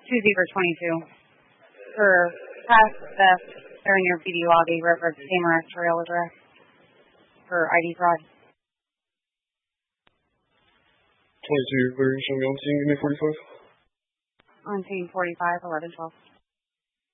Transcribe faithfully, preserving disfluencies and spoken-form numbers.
two zero twenty-two. For past theft, during your P D lobby, reference Tamarack Trail address for I D fraud. twenty-two, you're clear. Show me on scene. Give me forty-five. On scene forty-five, eleven twelve.